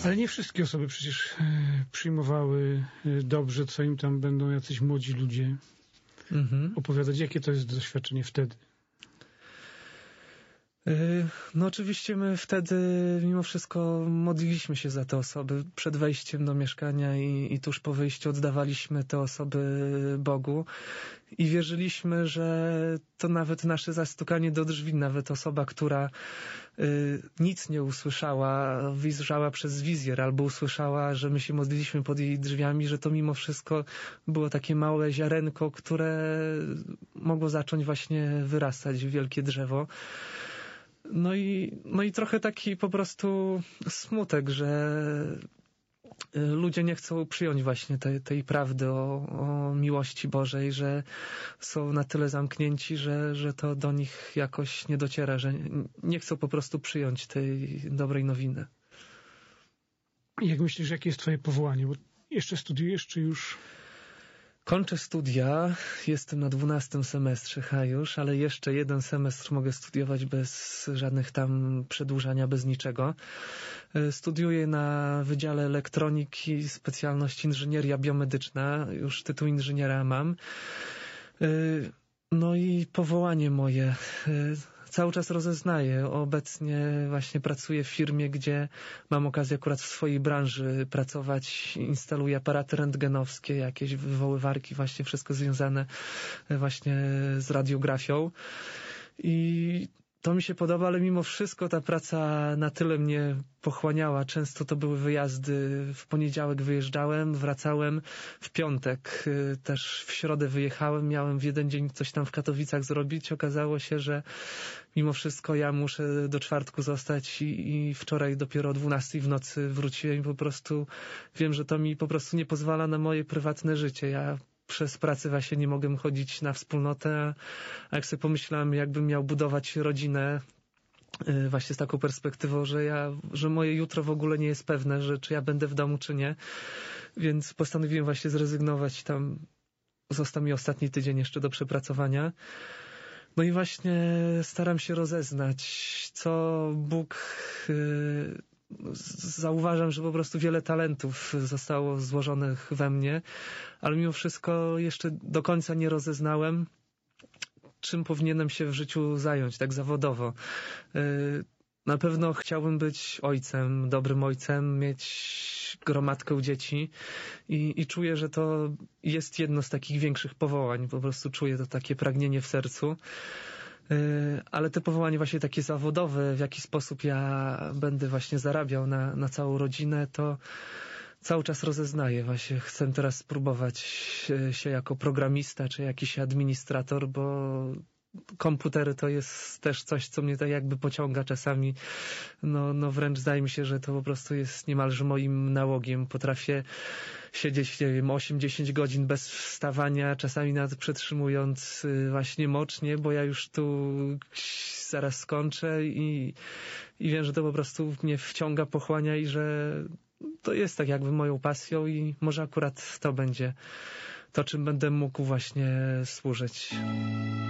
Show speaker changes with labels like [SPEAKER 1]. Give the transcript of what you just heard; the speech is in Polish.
[SPEAKER 1] Ale nie wszystkie osoby przecież przyjmowały dobrze, co im tam będą jacyś młodzi ludzie opowiadać. Jakie to jest doświadczenie wtedy?
[SPEAKER 2] No oczywiście my wtedy mimo wszystko modliliśmy się za te osoby przed wejściem do mieszkania i tuż po wyjściu oddawaliśmy te osoby Bogu i wierzyliśmy, że to nawet nasze zastukanie do drzwi, nawet osoba, która nic nie usłyszała, wyjrzała przez wizjer albo usłyszała, że my się modliliśmy pod jej drzwiami, że to mimo wszystko było takie małe ziarenko, które mogło zacząć właśnie wyrastać w wielkie drzewo. No i trochę taki po prostu smutek, że ludzie nie chcą przyjąć właśnie tej prawdy o miłości Bożej, że są na tyle zamknięci, że to do nich jakoś nie dociera, że nie chcą po prostu przyjąć tej dobrej nowiny.
[SPEAKER 1] Jak myślisz, jakie jest twoje powołanie? Bo jeszcze studiujesz, czy już...
[SPEAKER 2] Kończę studia, jestem na 12 semestrze już, ale jeszcze jeden semestr mogę studiować bez żadnych tam przedłużania, bez niczego. Studiuję na Wydziale Elektroniki, specjalność inżynieria biomedyczna, już tytuł inżyniera mam. No i powołanie moje... Cały czas rozeznaję. Obecnie właśnie pracuję w firmie, gdzie mam okazję akurat w swojej branży pracować. Instaluję aparaty rentgenowskie, jakieś wywoływarki, właśnie wszystko związane właśnie z radiografią. I to mi się podoba, ale mimo wszystko ta praca na tyle mnie pochłaniała. Często to były wyjazdy. W poniedziałek wyjeżdżałem, wracałem w piątek. Też w środę wyjechałem, miałem w jeden dzień coś tam w Katowicach zrobić. Okazało się, że mimo wszystko ja muszę do czwartku zostać i wczoraj dopiero o 12 w nocy wróciłem i po prostu wiem, że to mi po prostu nie pozwala na moje prywatne życie. Ja przez pracę właśnie nie mogę chodzić na wspólnotę, a jak sobie pomyślałem, jakbym miał budować rodzinę właśnie z taką perspektywą, że moje jutro w ogóle nie jest pewne, że czy ja będę w domu, czy nie. Więc postanowiłem właśnie zrezygnować. Tam został mi ostatni tydzień jeszcze do przepracowania. No i właśnie staram się rozeznać, co Bóg... Zauważam, że po prostu wiele talentów zostało złożonych we mnie, ale mimo wszystko jeszcze do końca nie rozeznałem, czym powinienem się w życiu zająć, tak zawodowo. Na pewno chciałbym być ojcem, dobrym ojcem, mieć gromadkę dzieci i czuję, że to jest jedno z takich większych powołań. Po prostu czuję to takie pragnienie w sercu. Ale te powołanie właśnie takie zawodowe, w jaki sposób ja będę właśnie zarabiał na całą rodzinę, to cały czas rozeznaję. Właśnie chcę teraz spróbować się jako programista czy jakiś administrator, bo komputery to jest też coś, co mnie tak jakby pociąga czasami. No wręcz zdaje mi się, że to po prostu jest niemalże moim nałogiem. Potrafię siedzieć, nie wiem, 8-10 godzin bez wstawania, czasami nawet przetrzymując właśnie mocznie, bo ja już tu zaraz skończę i wiem, że to po prostu mnie wciąga, pochłania i że to jest tak jakby moją pasją i może akurat to będzie to, czym będę mógł właśnie służyć.